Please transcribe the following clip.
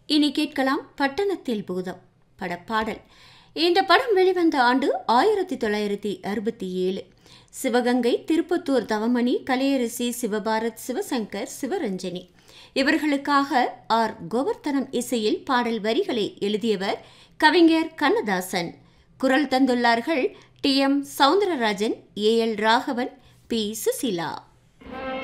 இனி கேட்கலாம் பட்டணத்தில் பூதம் படப்பாடல். இந்த படம் வெளிவந்த ஆண்டு 1967. சிவகங்கை, திருப்பத்தூர் தவமணி, கலையரசி, சிவபாரத், சிவசங்கர், சிவரஞ்சனி இவர்களுக்காக ஆர். கோவர்த்தனம் இசையில் பாடல் வரிகளை எழுதியவர் கவிஞர் கண்ணதாசன். குரல் தந்துள்ளார்கள் டி. எம். சௌந்தரராஜன், ஏ. எல். ராகவன், பி. சுசிலா.